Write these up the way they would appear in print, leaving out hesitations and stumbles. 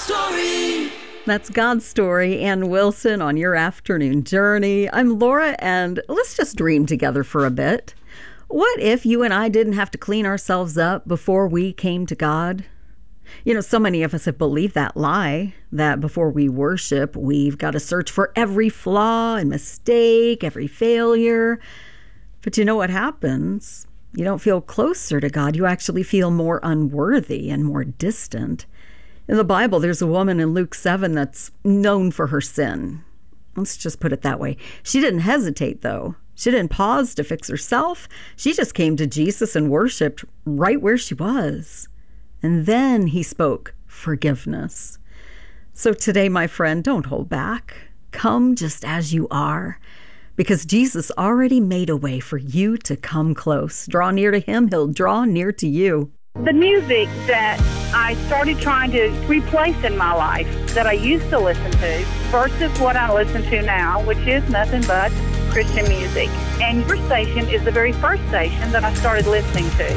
story. That's God's Story, Ann Wilson on your afternoon journey. I'm Laura, and let's just dream together for a bit. What if you and I didn't have to clean ourselves up before we came to God? You know, so many of us have believed that lie, that before we worship, we've got to search for every flaw and mistake, every failure. But you know what happens? You don't feel closer to God. You actually feel more unworthy and more distant. In the Bible, there's a woman in Luke 7 that's known for her sin. Let's just put it that way. She didn't hesitate, though. She didn't pause to fix herself. She just came to Jesus and worshiped right where she was. And then he spoke forgiveness. So today, my friend, don't hold back. Come just as you are, because Jesus already made a way for you to come close. Draw near to him, he'll draw near to you. The music that I started trying to replace in my life that I used to listen to versus what I listen to now, which is nothing but Christian music. And your station is the very first station that I started listening to.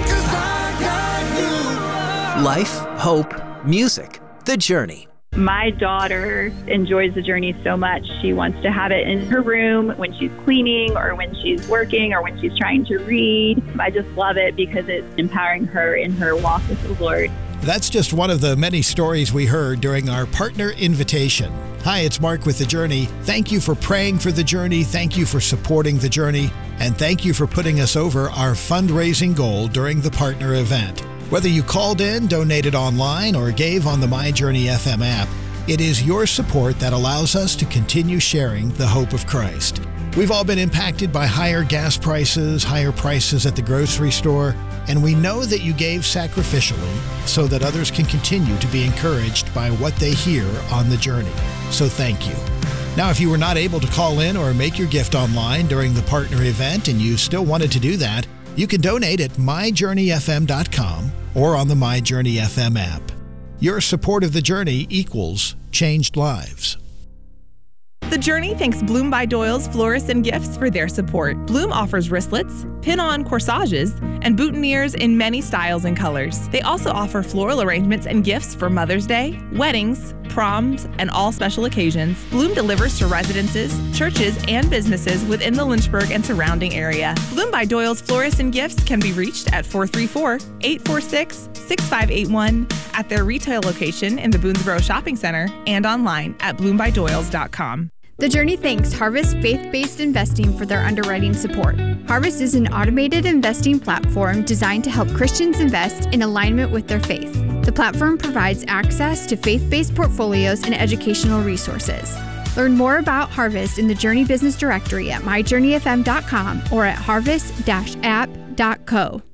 Life, hope, music, The Journey. My daughter enjoys The Journey so much. She wants to have it in her room when she's cleaning or when she's working or when she's trying to read. I just love it because it's empowering her in her walk with the Lord. That's just one of the many stories we heard during our partner invitation. Hi, it's Mark with The Journey. Thank you for praying for The Journey. Thank you for supporting The Journey. And thank you for putting us over our fundraising goal during the partner event. Whether you called in, donated online, or gave on the My Journey FM app, it is your support that allows us to continue sharing the hope of Christ. We've all been impacted by higher gas prices, higher prices at the grocery store, and we know that you gave sacrificially so that others can continue to be encouraged by what they hear on The Journey. So thank you. Now, if you were not able to call in or make your gift online during the partner event and you still wanted to do that, you can donate at myjourneyfm.com or on the My Journey FM app. Your support of The Journey equals changed lives. The Journey thanks Bloom by Doyle's Florists and Gifts for their support. Bloom offers wristlets, pin-on corsages, and boutonnieres in many styles and colors. They also offer floral arrangements and gifts for Mother's Day, weddings, proms, and all special occasions. Bloom delivers to residences, churches, and businesses within the Lynchburg and surrounding area. Bloom by Doyle's Florists and Gifts can be reached at 434-846-6581 at their retail location in the Boonesboro Shopping Center and online at bloombydoyles.com. The Journey thanks Harvest Faith-Based Investing for their underwriting support. Harvest is an automated investing platform designed to help Christians invest in alignment with their faith. The platform provides access to faith-based portfolios and educational resources. Learn more about Harvest in the Journey Business Directory at myjourneyfm.com or at harvest-app.co.